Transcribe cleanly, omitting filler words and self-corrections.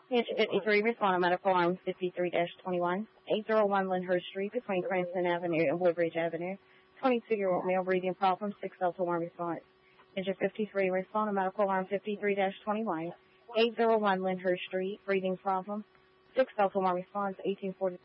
Page 53, respond on medical arm 53-21. 801 Lyndhurst Street between Cranston Avenue and Woodbridge Avenue. 22-year-old male breathing problem, 6 Delta 1 response. Page 53, respond on medical alarm 53-21. 801 Lyndhurst Street, breathing problem, 6 Delta 1 response, 1840.